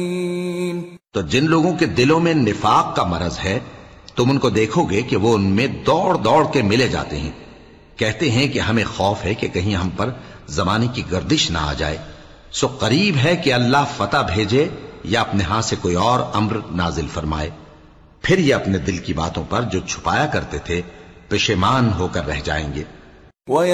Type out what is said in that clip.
तो जिन लोगों के दिलों में निफाक का मरज है, तुम उनको देखोगे कि वो उनमें दौड़ दौड़ के मिले जाते हैं, कहते हैं कि हमें खौफ है कि कहीं हम पर जमाने की गर्दिश ना आ जाए। सो करीब है कि अल्लाह फतह भेजे या अपने हाथ से कोई और अम्र नाजिल फरमाए। फिर ये अपने दिल की बातों पर जो छुपाया करते थे पेशेमान होकर रह जाएंगे।